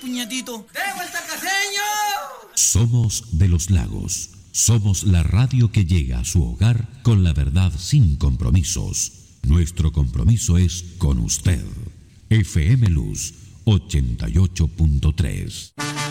puñetito. ¡De vuelta, Caseño! Somos de los Lagos. Somos la radio que llega a su hogar con la verdad sin compromisos. Nuestro compromiso es con usted. FM Luz 88.3.